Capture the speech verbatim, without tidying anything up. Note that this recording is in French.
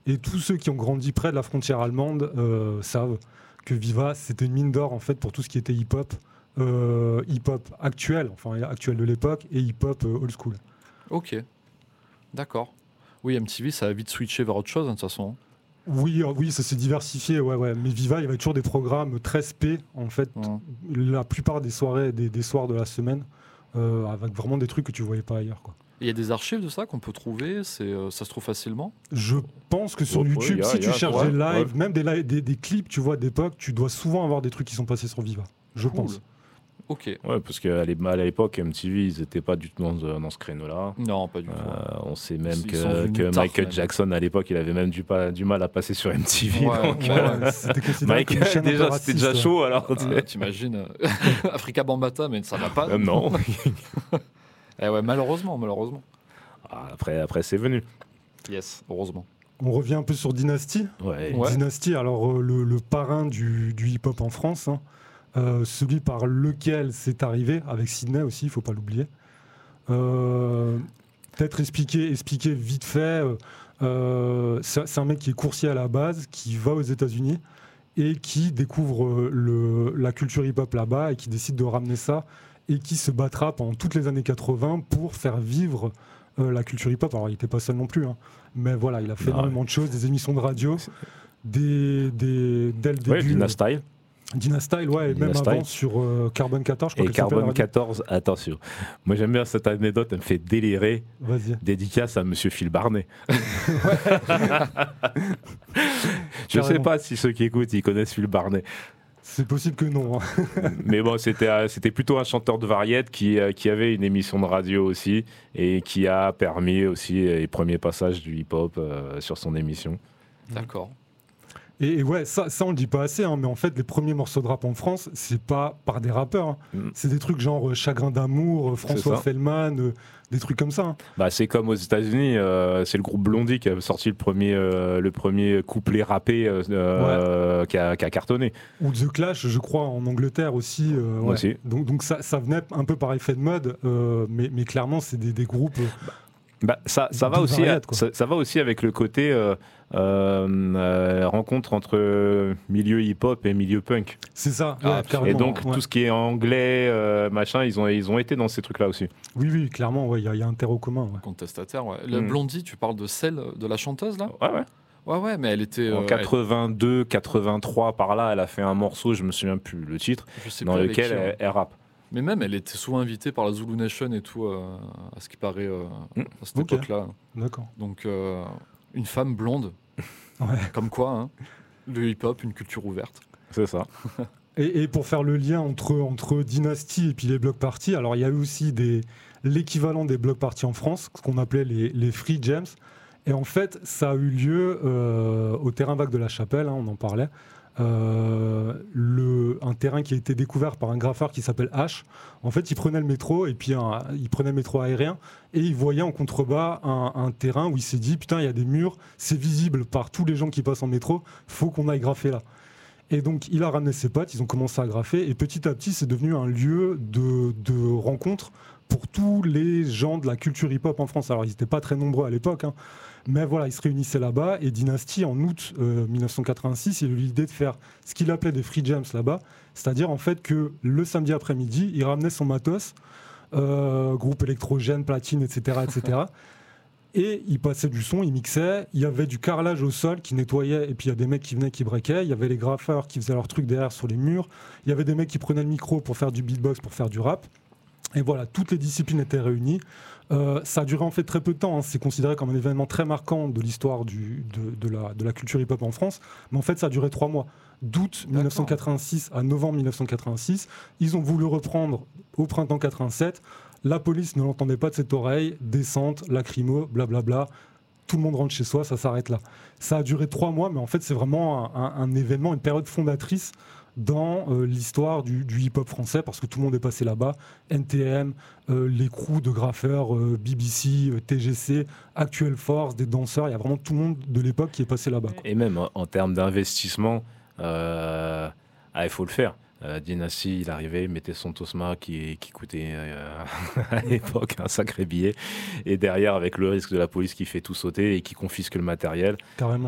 Et tous ceux qui ont grandi près de la frontière allemande euh, savent que Viva, c'était une mine d'or en fait pour tout ce qui était hip-hop, euh, hip-hop actuel, enfin actuel de l'époque, et hip-hop euh, old school. Ok, d'accord. Oui, M T V, ça a vite switché vers autre chose, hein, de toute façon. Oui, euh, oui, ça s'est diversifié, ouais, ouais. Mais Viva, il y avait toujours des programmes treize P, en fait, Mmh. la plupart des soirées, des, des soirs de la semaine, euh, avec vraiment des trucs que tu voyais pas ailleurs, quoi. Il y a des archives de ça qu'on peut trouver, c'est, euh, ça se trouve facilement. Je pense que sur Ouais, YouTube, ouais, y a- si y tu a- cherches ouais, des lives, ouais. même des, li- des, des clips, tu vois, d'époque, tu dois souvent avoir des trucs qui sont passés sur Viva. Je Cool. pense. Ok. Ouais, parce qu'à l'é- à l'époque, M T V, ils n'étaient pas du tout dans, ce- dans ce créneau-là. Non, pas du Euh, tout. on sait même Ils sont que, venus que tard, Michael même. Jackson, à l'époque, il avait même du, pas, du mal à passer sur M T V. Ouais, donc, ouais, euh, Ouais, c'était considéré comme une Michael, chaîne un peu déjà, c'était déjà raciste. chaud, alors. Ah, t'imagines euh, Africa Bambaataa, mais ça va pas. Euh, non. Eh ouais, malheureusement, malheureusement. Ah, après, après c'est venu. Yes, heureusement. On revient un peu sur Dynasty. Ouais. Ouais. Dynasty, alors euh, le, le parrain du, du hip-hop en France, hein, euh, celui par lequel c'est arrivé, avec Sydney aussi, il ne faut pas l'oublier. Euh, peut-être expliquer, expliquer vite fait, euh, euh, c'est, c'est un mec qui est coursier à la base, qui va aux États-Unis et qui découvre euh, le, la culture hip-hop là-bas et qui décide de ramener ça et qui se battra pendant toutes les années quatre-vingts pour faire vivre euh, la culture hip-hop. Alors il n'était pas seul non plus, hein, mais voilà, il a fait Non, énormément de choses, des émissions de radio, des, des, dès le début. Ouais, Dina Style. Dina Style, ouais, et Dina même Style. avant sur euh, Carbone quatorze, je crois Et qu'elle s'appelle la Carbone radio. quatorze, attention. Moi, j'aime bien cette anecdote, elle me fait délirer. Vas-y. Dédicace à Monsieur Phil Barnet. Je sais Carrément. pas si ceux qui écoutent, ils connaissent Phil Barnet. C'est possible que non. hein. Mais bon, c'était, euh, c'était plutôt un chanteur de variété qui, euh, qui avait une émission de radio aussi et qui a permis aussi les premiers passages du hip-hop euh, sur son émission. D'accord. Et, et ouais, ça, ça on le dit pas assez, hein, mais en fait, les premiers morceaux de rap en France, c'est pas par des rappeurs. hein. Mm. C'est des trucs genre euh, Chagrin d'amour, euh, François ça. Fellman, euh, des trucs comme ça. hein. Bah, c'est comme aux États-Unis, euh, c'est le groupe Blondie qui a sorti le premier, euh, le premier couplet rappé euh, euh, qui, a, qui a cartonné. Ou The Clash, je crois, en Angleterre aussi. euh, ouais. Aussi. Donc, donc ça, ça venait un peu par effet de mode, euh, mais, mais clairement, c'est des, des groupes. euh, Bah, ça, ça, va De aussi, variété, quoi. ça, ça va aussi avec le côté euh, euh, euh, rencontre entre euh, milieu hip-hop et milieu punk. C'est ça, Ah, ouais, Et carrément. donc, ouais. tout ce qui est anglais, euh, machin, ils ont, ils ont été dans ces trucs-là aussi. Oui, oui, clairement, ouais, il y, a- il y a un terreau commun. ouais. Contestataire, ouais. La Mm. Blondie, tu parles de celle de la chanteuse, là Ouais, ouais. Ouais, ouais, mais elle était. En euh, quatre-vingt-deux, quatre-vingt-trois, par là, elle a fait un morceau, je me souviens plus le titre, elle- je sais dans plus avec lequel qui, hein. elle, elle rappe. Mais même, elle était souvent invitée par la Zulu Nation et tout, euh, à ce qui paraît, euh, Mm. à cette Ok. époque-là. D'accord. Donc, euh, une femme blonde, Ouais. comme quoi, hein, le hip-hop, une culture ouverte. C'est ça. Et, et pour faire le lien entre, entre Dynasty et puis les block parties, alors il y a eu aussi des, l'équivalent des block parties en France, ce qu'on appelait les, les Free Jams. Et en fait, ça a eu lieu euh, au terrain vague de la Chapelle, hein, on en parlait. Euh, le, un terrain qui a été découvert par un graffeur qui s'appelle H. En fait, il prenait le métro et puis un- il prenait le métro aérien et il voyait en contrebas un, un terrain où il s'est dit putain, il y a des murs, c'est visible par tous les gens qui passent en métro, faut qu'on aille graffer là. Et donc, il a ramené ses potes, ils ont commencé à graffer et petit à petit, c'est devenu un lieu de, de rencontre pour tous les gens de la culture hip-hop en France. Alors, ils n'étaient pas très nombreux à l'époque, hein, mais voilà, ils se réunissaient là-bas. Et Dynasty, en août euh, dix-neuf cent quatre-vingt-six, il a eu l'idée de faire ce qu'il appelait des free jams là-bas, c'est-à-dire en fait que le samedi après-midi, il ramenait son matos, euh, groupe électrogène, platine, et cetera, et cetera. Et il passait du son, il mixait, il y avait du carrelage au sol qui nettoyait, et puis il y a des mecs qui venaient qui breakaient, il y avait les graffeurs qui faisaient leurs trucs derrière sur les murs, il y avait des mecs qui prenaient le micro pour faire du beatbox, pour faire du rap. Et voilà, toutes les disciplines étaient réunies. Euh, ça a duré en fait très peu de temps, hein. C'est considéré comme un événement très marquant de l'histoire du, de, de, la, de la culture hip-hop en France, mais en fait ça a duré trois mois. D'août dix-neuf cent quatre-vingt-six à novembre dix-neuf cent quatre-vingt-six, ils ont voulu reprendre au printemps quatre-vingt-sept. La police ne l'entendait pas de cette oreille, descente, lacrymo, blablabla. Tout le monde rentre chez soi, ça s'arrête là. Ça a duré trois mois, mais en fait, c'est vraiment un, un, un événement, une période fondatrice dans euh, l'histoire du, du hip-hop français, parce que tout le monde est passé là-bas. N T M, euh, les crews de graffeurs, euh, B B C, euh, T G C, Actuel Force, des danseurs, il y a vraiment tout le monde de l'époque qui est passé là-bas, quoi. Et même en, en termes d'investissement, euh, ah, il faut le faire. Euh, Dynasty, il arrivait, il mettait son Tosma qui, qui coûtait euh, à l'époque un sacré billet. Et derrière, avec le risque de la police qui fait tout sauter et qui confisque le matériel, Carrément.